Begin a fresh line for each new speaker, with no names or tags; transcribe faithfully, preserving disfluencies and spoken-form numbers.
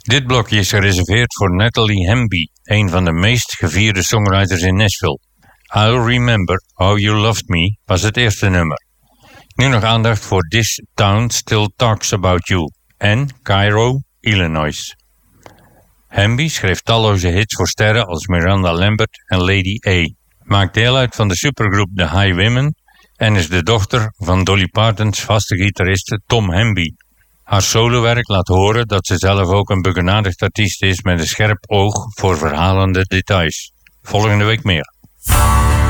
Dit blokje is gereserveerd voor Natalie Hemby, een van de meest gevierde songwriters in Nashville. I'll Remember How You Loved Me was het eerste nummer. Nu nog aandacht voor This Town Still Talks About You en Cairo, Illinois. Hemby schreef talloze hits voor sterren als Miranda Lambert en Lady A. Maakt deel uit van de supergroep The Highwomen en is de dochter van Dolly Partons vaste gitarist Tom Hemby. Haar solowerk laat horen dat ze zelf ook een begenadigd artiest is met een scherp oog voor verhalende details. Volgende week meer.